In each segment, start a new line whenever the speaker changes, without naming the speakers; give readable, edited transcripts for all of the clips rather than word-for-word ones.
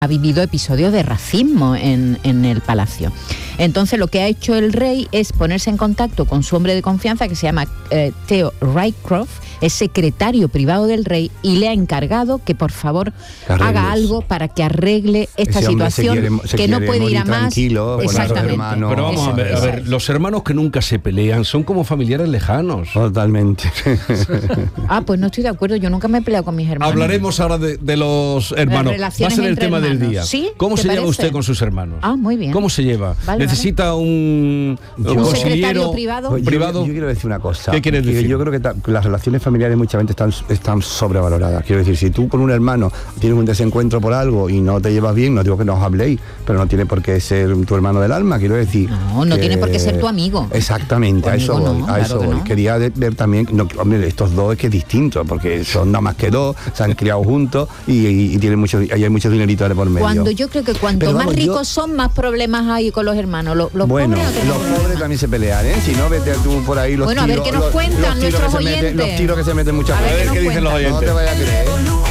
ha vivido episodios de racismo en el palacio. Entonces lo que ha hecho el rey es ponerse en contacto con su hombre de confianza, que se llama Theo Rycroft, es secretario privado del rey, y le ha encargado que por favor haga algo para que arregle esta situación, que no puede ir a más.
Exactamente. Pero vamos a ver, los hermanos que nunca se pelean son como familiares lejanos.
Totalmente.
Pues no estoy de acuerdo, yo nunca me he peleado con mis hermanos.
Hablaremos ahora de los hermanos. Va a ser el tema del día.
¿Sí?
¿Cómo se lleva usted con sus hermanos?
Muy bien.
¿Cómo se lleva? ¿Necesita un
secretario privado?
Yo quiero decir una cosa.
¿Qué quieres decir?
Yo creo que las relaciones familiares muchas veces están sobrevaloradas. Quiero decir, si tú con un hermano tienes un desencuentro por algo y no te llevas bien, no digo que no os habléis, pero no tiene por qué ser tu hermano del alma, quiero decir.
No tiene por qué ser tu amigo.
Exactamente, a eso voy. Quería ver también, hombre, estos dos es que es distinto, porque son nada más que dos, se han criado juntos y tienen hay mucho dinerito de por medio.
Yo creo que cuanto más ricos son, más problemas hay con los hermanos. Los pobres
también se pelean, ¿eh? Si no, vete tú por ahí los tiros.
A ver qué nos cuentan nuestros oyentes.
Los tiros que se meten muchas veces.
A ver qué dicen los oyentes.
No te vayas a creer.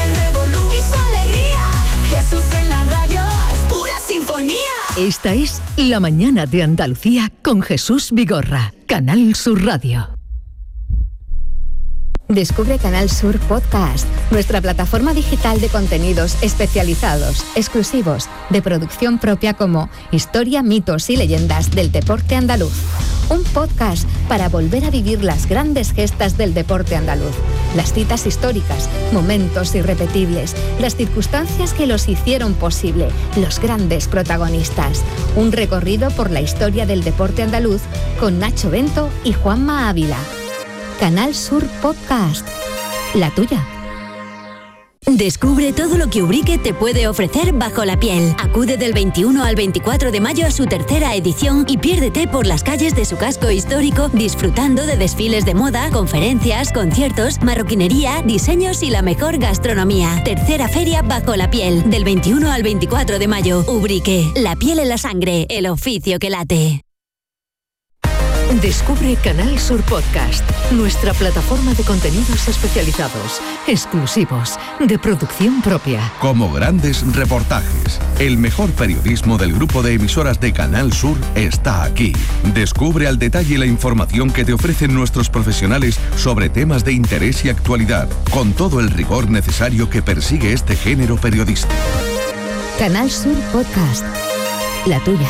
Esta es La Mañana de Andalucía con Jesús Vigorra, Canal Sur Radio.
Descubre Canal Sur Podcast, nuestra plataforma digital de contenidos especializados, exclusivos, de producción propia, como Historia, mitos y leyendas del deporte andaluz. Un podcast para volver a vivir las grandes gestas del deporte andaluz, las citas históricas, momentos irrepetibles, las circunstancias que los hicieron posible, los grandes protagonistas. Un recorrido por la historia del deporte andaluz con Nacho Bento y Juanma Ávila. Canal Sur Podcast, la tuya.
Descubre todo lo que Ubrique te puede ofrecer bajo la piel. Acude del 21 al 24 de mayo a su tercera edición y piérdete por las calles de su casco histórico, disfrutando de desfiles de moda, conferencias, conciertos, marroquinería, diseños y la mejor gastronomía. Tercera feria bajo la piel, del 21 al 24 de mayo. Ubrique, la piel en la sangre, el oficio que late.
Descubre Canal Sur Podcast, nuestra plataforma de contenidos especializados, exclusivos, de producción propia.
Como grandes reportajes, el mejor periodismo del grupo de emisoras de Canal Sur está aquí. Descubre al detalle la información que te ofrecen nuestros profesionales sobre temas de interés y actualidad, con todo el rigor necesario que persigue este género periodístico.
Canal Sur Podcast, la tuya.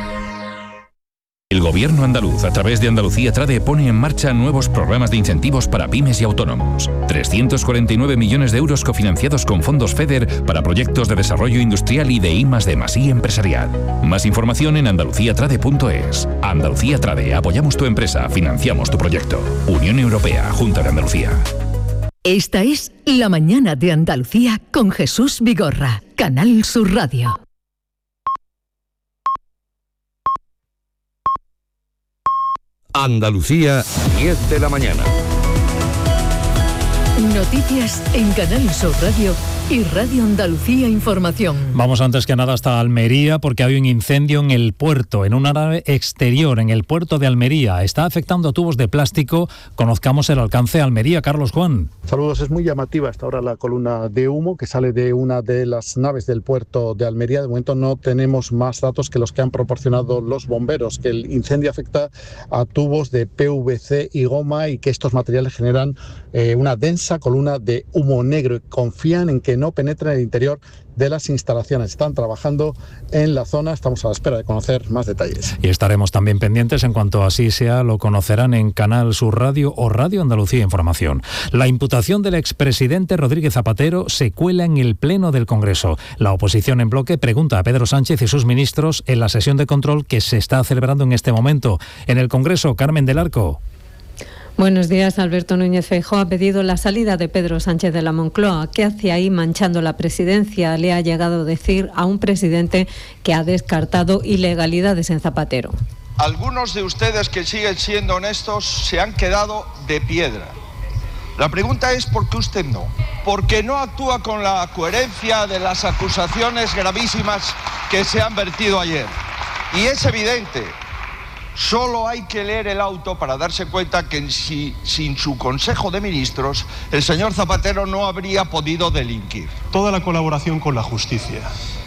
El Gobierno andaluz, a través de Andalucía Trade, pone en marcha nuevos programas de incentivos para pymes y autónomos. 349 millones de euros cofinanciados con fondos FEDER para proyectos de desarrollo industrial y de I+D+I empresarial. Más información en andaluciatrade.es. Andalucía Trade, apoyamos tu empresa, financiamos tu proyecto. Unión Europea, Junta de Andalucía.
Esta es La Mañana de Andalucía con Jesús Vigorra, Canal Sur Radio.
Andalucía, 10 de la mañana.
Noticias en Canal Sur Radio y Radio Andalucía Información.
Vamos antes que nada hasta Almería, porque hay un incendio en el puerto, en una nave exterior, en el puerto de Almería. Está afectando a tubos de plástico. Conozcamos el alcance. Almería, Carlos Juan.
Saludos, es muy llamativa hasta ahora la columna de humo que sale de una de las naves del puerto de Almería. De momento no tenemos más datos que los que han proporcionado los bomberos, que el incendio afecta a tubos de PVC y goma y que estos materiales generan una densa columna de humo negro y confían en que no penetre en el interior de las instalaciones. Están trabajando en la zona, estamos a la espera de conocer más detalles.
Y estaremos también pendientes, en cuanto así sea, lo conocerán en Canal Sur Radio o Radio Andalucía Información. La imputación del expresidente Rodríguez Zapatero se cuela en el Pleno del Congreso. La oposición en bloque pregunta a Pedro Sánchez y sus ministros en la sesión de control que se está celebrando en este momento. En el Congreso, Carmen del Arco.
Buenos días. Alberto Núñez Feijóo ha pedido la salida de Pedro Sánchez de la Moncloa. ¿Qué hace ahí manchando la presidencia? Le ha llegado a decir a un presidente que ha descartado ilegalidades en Zapatero.
Algunos de ustedes que siguen siendo honestos se han quedado de piedra. La pregunta es ¿por qué usted no? Porque no actúa con la coherencia de las acusaciones gravísimas que se han vertido ayer. Y es evidente. Solo hay que leer el auto para darse cuenta que sin su Consejo de Ministros el señor Zapatero no habría podido delinquir.
Toda la colaboración con la justicia,